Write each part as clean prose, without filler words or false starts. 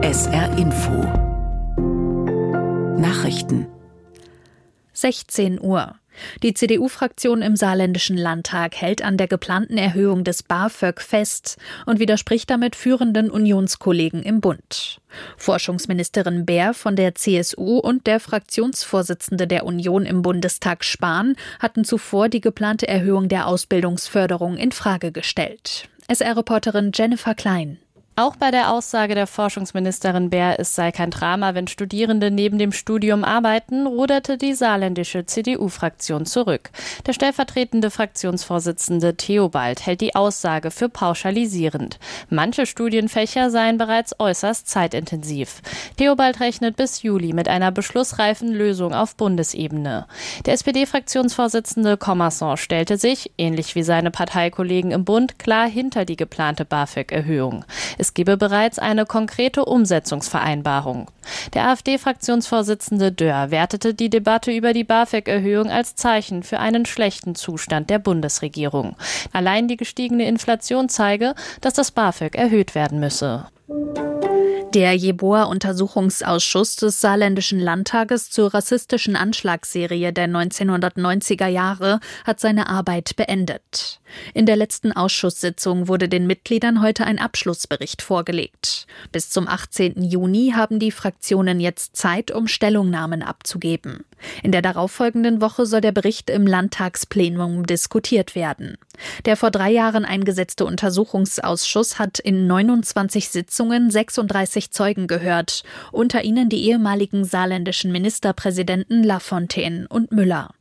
SR Info Nachrichten 16 Uhr. Die CDU-Fraktion im Saarländischen Landtag hält an der geplanten Erhöhung des BAföG fest und widerspricht damit führenden Unionskollegen im Bund. Forschungsministerin Baer von der CSU und der Fraktionsvorsitzende der Union im Bundestag Spahn hatten zuvor die geplante Erhöhung der Ausbildungsförderung in Frage gestellt. SR-Reporterin Jennifer Klein. Auch bei der Aussage der Forschungsministerin Baer, es sei kein Drama, wenn Studierende neben dem Studium arbeiten, ruderte die saarländische CDU-Fraktion zurück. Der stellvertretende Fraktionsvorsitzende Theobald hält die Aussage für pauschalisierend. Manche Studienfächer seien bereits äußerst zeitintensiv. Theobald rechnet bis Juli mit einer beschlussreifen Lösung auf Bundesebene. Der SPD-Fraktionsvorsitzende Commerson stellte sich, ähnlich wie seine Parteikollegen im Bund, klar hinter die geplante BAföG-Erhöhung. Es gebe bereits eine konkrete Umsetzungsvereinbarung. Der AfD-Fraktionsvorsitzende Dörr wertete die Debatte über die BAföG-Erhöhung als Zeichen für einen schlechten Zustand der Bundesregierung. Allein die gestiegene Inflation zeige, dass das BAföG erhöht werden müsse. Der Jeboa-Untersuchungsausschuss des Saarländischen Landtages zur rassistischen Anschlagsserie der 1990er Jahre hat seine Arbeit beendet. In der letzten Ausschusssitzung wurde den Mitgliedern heute ein Abschlussbericht vorgelegt. Bis zum 18. Juni haben die Fraktionen jetzt Zeit, um Stellungnahmen abzugeben. In der darauffolgenden Woche soll der Bericht im Landtagsplenum diskutiert werden. Der vor 3 Jahren eingesetzte Untersuchungsausschuss hat in 29 Sitzungen 36 Zeugen gehört, unter ihnen die ehemaligen saarländischen Ministerpräsidenten Lafontaine und Müller.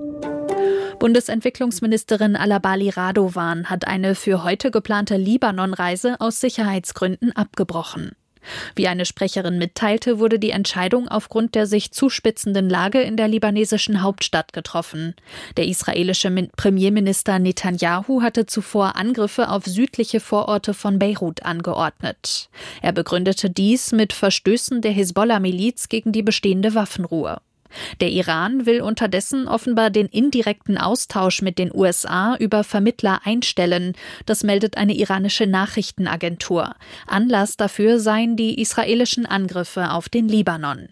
Bundesentwicklungsministerin Alabali Radovan hat eine für heute geplante Libanon-Reise aus Sicherheitsgründen abgebrochen. Wie eine Sprecherin mitteilte, wurde die Entscheidung aufgrund der sich zuspitzenden Lage in der libanesischen Hauptstadt getroffen. Der israelische Premierminister Netanyahu hatte zuvor Angriffe auf südliche Vororte von Beirut angeordnet. Er begründete dies mit Verstößen der Hisbollah-Miliz gegen die bestehende Waffenruhe. Der Iran will unterdessen offenbar den indirekten Austausch mit den USA über Vermittler einstellen. Das meldet eine iranische Nachrichtenagentur. Anlass dafür seien die israelischen Angriffe auf den Libanon.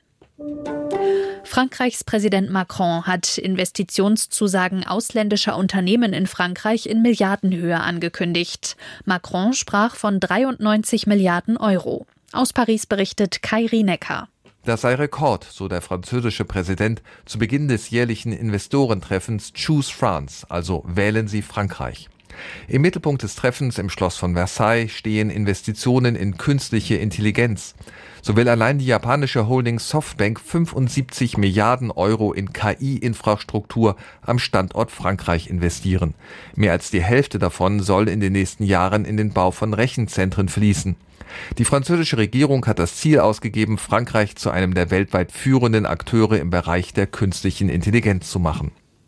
Frankreichs Präsident Macron hat Investitionszusagen ausländischer Unternehmen in Frankreich in Milliardenhöhe angekündigt. Macron sprach von 93 Milliarden Euro. Aus Paris berichtet Kai Rienecker. Das sei Rekord, so der französische Präsident zu Beginn des jährlichen Investorentreffens Choose France, also wählen Sie Frankreich. Im Mittelpunkt des Treffens im Schloss von Versailles stehen Investitionen in künstliche Intelligenz. So will allein die japanische Holding Softbank 75 Milliarden Euro in KI-Infrastruktur am Standort Frankreich investieren. Mehr als die Hälfte davon soll in den nächsten Jahren in den Bau von Rechenzentren fließen. Die französische Regierung hat das Ziel ausgegeben, Frankreich zu einem der weltweit führenden Akteure im Bereich der künstlichen Intelligenz zu machen.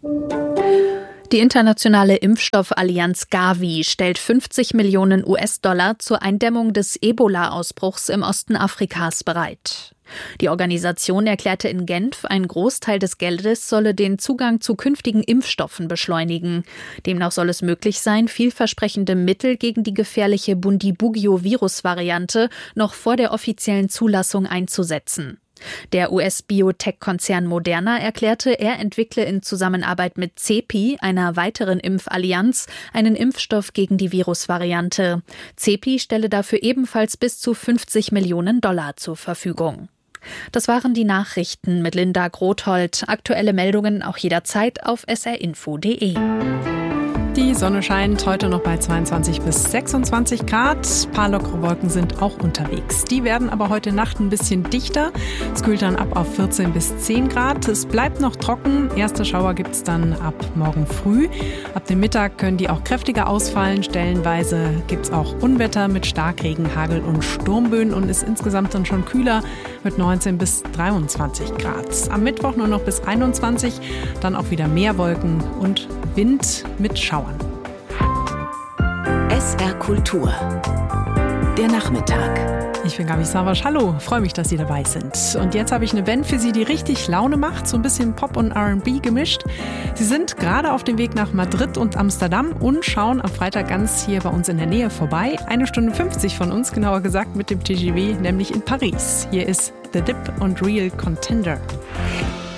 Die internationale Impfstoffallianz Gavi stellt 50 Millionen US-Dollar zur Eindämmung des Ebola-Ausbruchs im Osten Afrikas bereit. Die Organisation erklärte in Genf, ein Großteil des Geldes solle den Zugang zu künftigen Impfstoffen beschleunigen. Demnach soll es möglich sein, vielversprechende Mittel gegen die gefährliche Bundibugyo-Virusvariante noch vor der offiziellen Zulassung einzusetzen. Der US-Biotech-Konzern Moderna erklärte, er entwickle in Zusammenarbeit mit CEPI, einer weiteren Impfallianz, einen Impfstoff gegen die Virusvariante. CEPI stelle dafür ebenfalls bis zu 50 Millionen Dollar zur Verfügung. Das waren die Nachrichten mit Linda Grothold. Aktuelle Meldungen auch jederzeit auf srinfo.de. Die Sonne scheint heute noch bei 22 bis 26 Grad. Ein paar lockere Wolken sind auch unterwegs. Die werden aber heute Nacht ein bisschen dichter. Es kühlt dann ab auf 14 bis 10 Grad. Es bleibt noch trocken. Erste Schauer gibt es dann ab morgen früh. Ab dem Mittag können die auch kräftiger ausfallen. Stellenweise gibt es auch Unwetter mit Starkregen, Hagel und Sturmböen und ist insgesamt dann schon kühler mit 19 bis 23 Grad. Am Mittwoch nur noch bis 21, dann auch wieder mehr Wolken und Wind mit Schauern. SR Kultur. Der Nachmittag. Ich bin Gabi Savasch. Hallo, freue mich, dass Sie dabei sind. Und jetzt habe ich eine Band für Sie, die richtig Laune macht, so ein bisschen Pop und R&B gemischt. Sie sind gerade auf dem Weg nach Madrid und Amsterdam und schauen am Freitag ganz hier bei uns in der Nähe vorbei. 1 Stunde 50 von uns, genauer gesagt mit dem TGV, nämlich in Paris. Hier ist The Dip und Real Contender.